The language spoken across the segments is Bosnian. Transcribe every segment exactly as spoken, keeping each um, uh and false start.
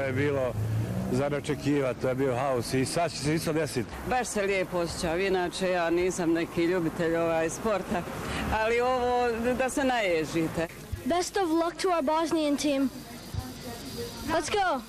je bilo za neočekivati, to je bio haos i sad će se isto desiti. Baš se lijepo osjećam, inače ja nisam neki ljubitelj ovaj sporta, ali ovo da se naježite. Best of luck to our Bosnian team. Let's go!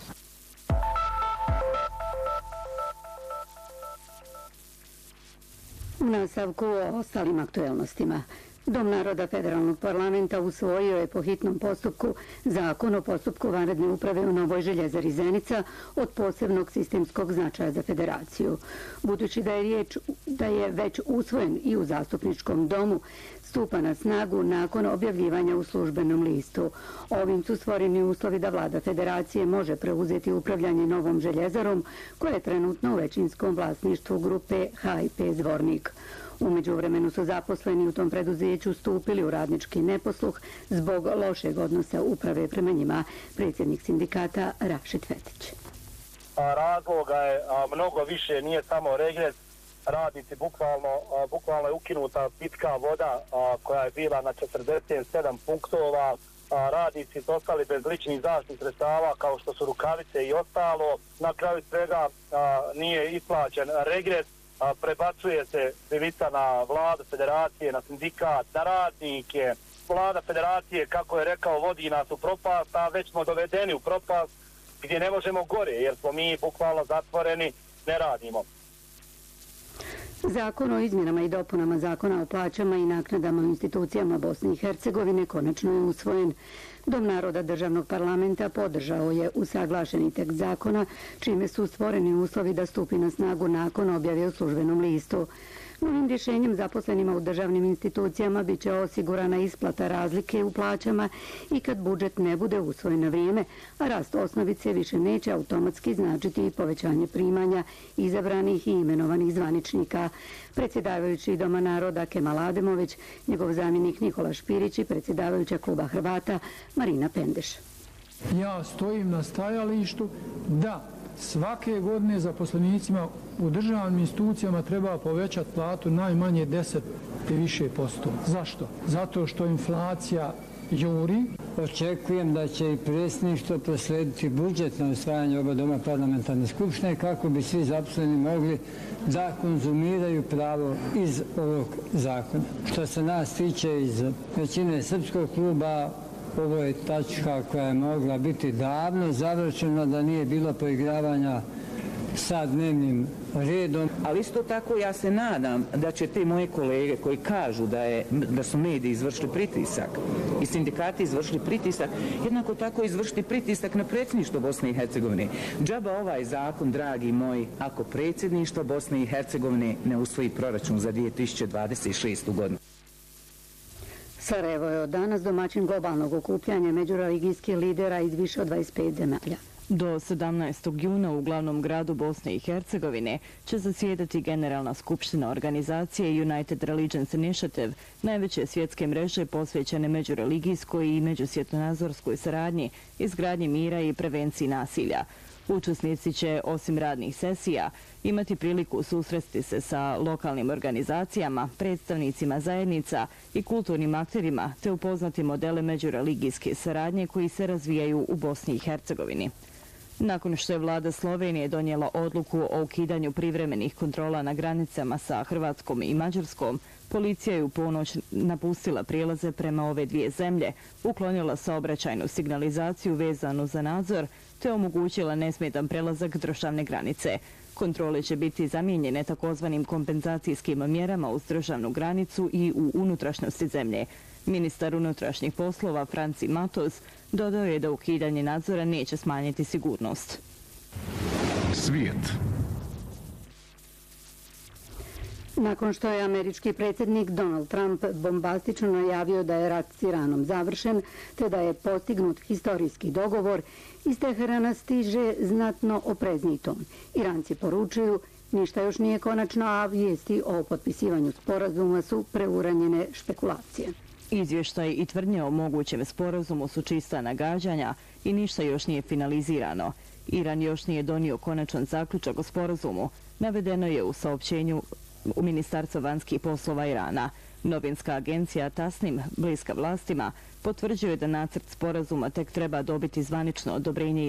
U nastavku o ostalim aktuelnostima. Dom naroda Federalnog parlamenta usvojio je po hitnom postupku zakon o postupku vanredne uprave u Novoj Željezari Zenica od posebnog sistemskog značaja za federaciju. Budući da je riječ da je već usvojen i u zastupničkom domu, stupa na snagu nakon objavljivanja u službenom listu. Ovim su stvoreni uslovi da vlada federacije može preuzeti upravljanje novom željezarom koja je trenutno u većinskom vlasništvu grupe H I P Zvornik. U međuvremenu su zaposleni u tom preduzeću stupili u radnički neposluh zbog lošeg odnosa uprave prema njima, predsjednik sindikata Rašid Fetić. Razloga je mnogo više, nije samo regres. Radnici, bukvalno, bukvalno je ukinuta pitka voda koja je bila na četrdeset sedam punktova. Radnici su ostali bez ličnih zaštitnih sredstava kao što su rukavice i ostalo. Na kraju svega nije isplaćen regres. Prebacuje se krivica na vladu federacije, na sindikat, na radnike. Vlada federacije, kako je rekao, vodi nas u propast, a već smo dovedeni u propast gdje ne možemo gore jer smo mi bukvalno zatvoreni, ne radimo. Zakon o izmjenama i dopunama zakona o plaćama i naknadama u institucijama Bosne i Hercegovine konačno je usvojen. Dom naroda državnog parlamenta podržao je usaglašeni tekst zakona, čime su stvoreni uslovi da stupi na snagu nakon objave u službenom listu. Novim rješenjem zaposlenima u državnim institucijama bit će osigurana isplata razlike u plaćama i kad budžet ne bude usvojen na vrijeme, a rast osnovice više neće automatski značiti i povećanje primanja izabranih i imenovanih zvaničnika. Predsjedavajući Doma naroda Kemal Ademović, njegov zamjenik Nikola Špirić i predsjedavajuća kluba Hrvata Marina Pendeš. Ja stojim na stajalištu da svake godine zaposlenicima u državnim institucijama treba povećati platu najmanje deset i više posto. Zašto? Zato što inflacija juri. Očekujem da će i predsjedništvo proslijediti budžet na usvajanje oba doma parlamentarne skupštine kako bi svi zaposleni mogli da konzumiraju pravo iz ovog zakona. Što se nas tiče iz većine srpskog kluba, ovo je tačka koja je mogla biti davno završena da nije bilo poigravanja sa dnevnim redom. Ali isto tako ja se nadam da će te moje kolege koji kažu da, je, da su mediji izvršili pritisak i sindikati izvršili pritisak, jednako tako izvršiti pritisak na predsjedništvo Bosne i Hercegovine. Džaba ovaj zakon, dragi moji, ako predsjedništvo Bosne i Hercegovine ne usvoji proračun za dvije tisuće dvadeset šestu godinu. Sarajevo je od danas domaćin globalnog okupljanja međureligijskih lidera iz više od dvadeset pet zemalja. Do sedamnaestog juna u glavnom gradu Bosne i Hercegovine će zasjedati Generalna skupština organizacije United Religions Initiative, najveće svjetske mreže posvećene međureligijskoj i međusvjetonazorskoj saradnji, izgradnji mira i prevenciji nasilja. Učesnici će, osim radnih sesija, imati priliku susresti se sa lokalnim organizacijama, predstavnicima zajednica i kulturnim akterima, te upoznati modele međureligijske saradnje koji se razvijaju u Bosni i Hercegovini. Nakon što je vlada Slovenije donijela odluku o ukidanju privremenih kontrola na granicama sa Hrvatskom i Mađarskom, policija je u ponoć napustila prijelaze prema ove dvije zemlje, uklonila saobraćajnu signalizaciju vezanu za nadzor, te omogućila nesmetan prelazak državne granice. Kontrole će biti zamijenjene takozvanim kompenzacijskim mjerama uz državnu granicu i u unutrašnjosti zemlje. Ministar unutrašnjih poslova Franci Matos dodao je da ukidanje nadzora neće smanjiti sigurnost. Svijet. Nakon što je američki predsjednik Donald Trump bombastično najavio da je rat s Iranom završen, te da je postignut historijski dogovor, iz Teherana stiže znatno oprezniji ton. Iranci poručuju, ništa još nije konačno, a vijesti o potpisivanju sporazuma su preuranjene špekulacije. Izvještaj i tvrdnje o mogućem sporazumu su čista nagađanja i ništa još nije finalizirano. Iran još nije donio konačan zaključak o sporazumu, navedeno je u saopćenju u Ministarstvu vanjskih poslova Irana. Novinska agencija Tasnim, bliska vlastima, potvrđuje da nacrt sporazuma tek treba dobiti zvanično odobrenje